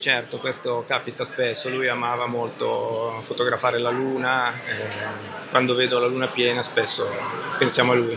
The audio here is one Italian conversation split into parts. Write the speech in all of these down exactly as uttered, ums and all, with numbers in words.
Certo, questo capita spesso, lui amava molto fotografare la luna, eh, quando vedo la luna piena spesso pensiamo a lui.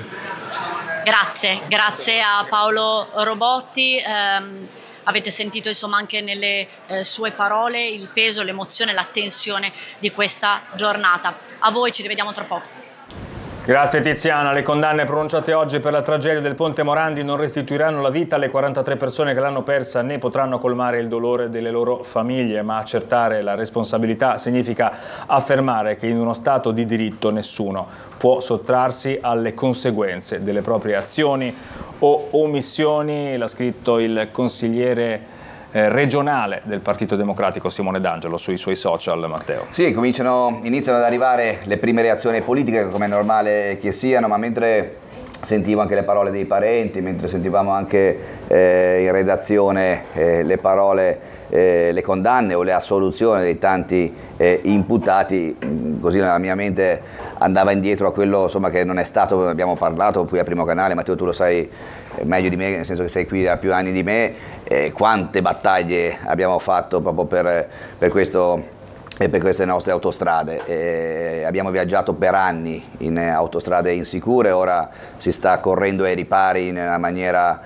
Grazie, grazie a Paolo Robotti. Um, avete sentito insomma anche nelle eh, sue parole il peso, l'emozione, la tensione di questa giornata. A voi, ci rivediamo tra poco. Grazie Tiziana. Le condanne pronunciate oggi per la tragedia del Ponte Morandi non restituiranno la vita alle quarantatré persone che l'hanno persa, né potranno colmare il dolore delle loro famiglie, ma accertare la responsabilità significa affermare che in uno Stato di diritto nessuno può sottrarsi alle conseguenze delle proprie azioni o omissioni. L'ha scritto il consigliere Eh, regionale del Partito Democratico Simone D'Angelo sui suoi social. Matteo. Sì, cominciano, iniziano ad arrivare le prime reazioni politiche, come è normale che siano, ma mentre sentivo anche le parole dei parenti, mentre sentivamo anche eh, in redazione eh, le parole, eh, le condanne o le assoluzioni dei tanti eh, imputati, così la mia mente andava indietro a quello insomma, che non è stato, abbiamo parlato qui a Primo Canale, Matteo tu lo sai meglio di me, nel senso che sei qui da più anni di me, eh, quante battaglie abbiamo fatto proprio per, per questo e per queste nostre autostrade. Eh, abbiamo viaggiato per anni in autostrade insicure, ora si sta correndo ai ripari in una maniera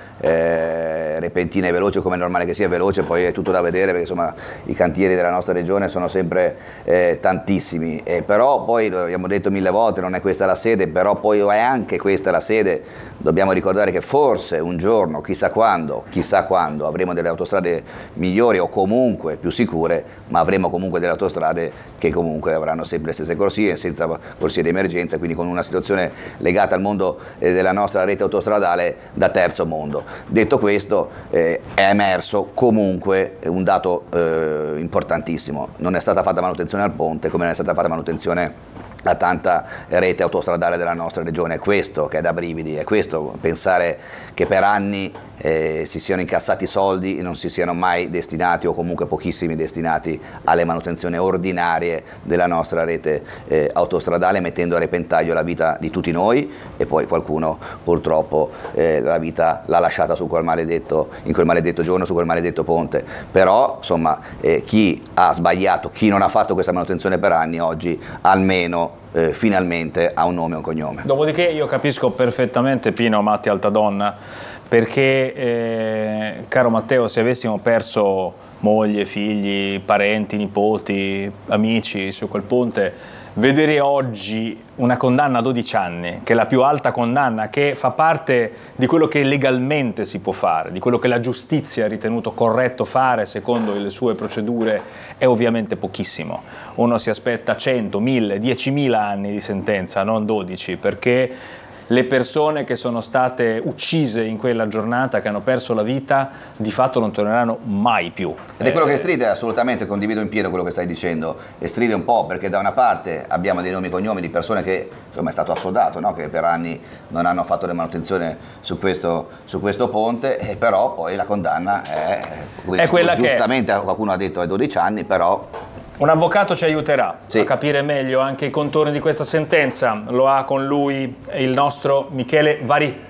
eh, repentina e veloce, come è normale che sia veloce, poi è tutto da vedere perché insomma i cantieri della nostra regione sono sempre eh, tantissimi, eh, però poi lo abbiamo detto mille volte, non è questa la sede, però poi è anche questa la sede, dobbiamo ricordare che forse un giorno, chissà quando, chissà quando avremo delle autostrade migliori o comunque più sicure, ma avremo comunque delle autostrade che comunque avranno sempre le stesse corsie, senza corsie di emergenza, quindi con una situazione legata al mondo eh, della nostra rete autostradale da terzo mondo. Detto questo, eh, è emerso comunque un dato eh, importantissimo: non è stata fatta manutenzione al ponte, come non è stata fatta manutenzione a tanta rete autostradale della nostra regione. È questo che è da brividi, è questo pensare che per anni eh, si siano incassati soldi e non si siano mai destinati, o comunque pochissimi destinati, alle manutenzioni ordinarie della nostra rete eh, autostradale, mettendo a repentaglio la vita di tutti noi, e poi qualcuno purtroppo eh, la vita l'ha lasciata su quel maledetto, in quel maledetto giorno, su quel maledetto ponte. Però insomma eh, chi ha sbagliato, chi non ha fatto questa manutenzione per anni, oggi almeno Eh, finalmente ha un nome e un cognome. Dopodiché io capisco perfettamente Pino Matti Altadonna, perché eh, caro Matteo, se avessimo perso moglie, figli, parenti, nipoti, amici su quel ponte, vedere oggi una condanna a dodici anni, che è la più alta condanna, che fa parte di quello che legalmente si può fare, di quello che la giustizia ha ritenuto corretto fare secondo le sue procedure, è ovviamente pochissimo. Uno si aspetta cento, mille, diecimila anni di sentenza, non dodici, perché le persone che sono state uccise in quella giornata, che hanno perso la vita, di fatto non torneranno mai più. Ed è quello che stride, assolutamente, condivido in pieno quello che stai dicendo, e stride un po' perché da una parte abbiamo dei nomi e cognomi di persone che, insomma, è stato assodato, no? Che per anni non hanno fatto le manutenzioni su questo, su questo ponte, e però poi la condanna è, è quella che giustamente qualcuno ha detto ai dodici anni, però un avvocato ci aiuterà sì. a capire meglio anche i contorni di questa sentenza. Lo ha con lui il nostro Michele Varì.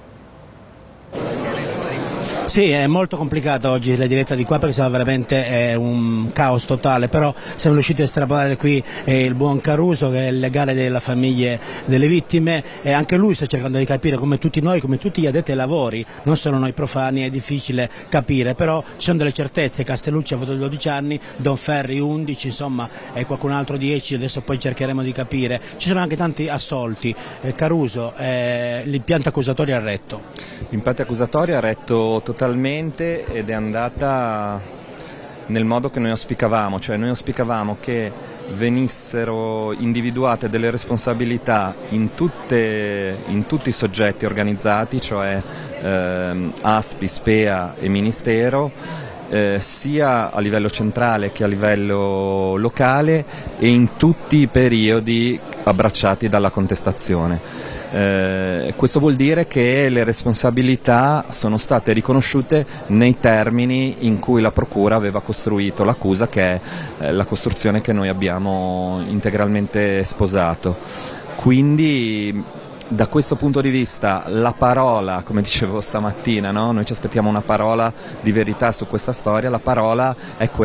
Sì, è molto complicata oggi la diretta di qua perché siamo veramente eh, un caos totale, però siamo riusciti a estrapolare qui eh, il buon Caruso, che è il legale della famiglia delle vittime, e anche lui sta cercando di capire, come tutti noi, come tutti gli addetti ai lavori, non solo noi profani, è difficile capire, però ci sono delle certezze. Castellucci ha avuto dodici anni, Donferri undici, insomma, e qualcun altro dieci, adesso poi cercheremo di capire. Ci sono anche tanti assolti. eh, Caruso, eh, l'impianto accusatorio ha retto? L'impianto accusatorio ha retto totalmente ed è andata nel modo che noi auspicavamo, cioè noi auspicavamo che venissero individuate delle responsabilità in, tutte, in tutti i soggetti organizzati, cioè ehm, A S P I, SPEA e Ministero, eh, sia a livello centrale che a livello locale e in tutti i periodi abbracciati dalla contestazione. Eh, questo vuol dire che le responsabilità sono state riconosciute nei termini in cui la Procura aveva costruito l'accusa, che è eh, la costruzione che noi abbiamo integralmente sposato. Quindi da questo punto di vista la parola, come dicevo stamattina, no? Noi ci aspettiamo una parola di verità su questa storia, la parola è quella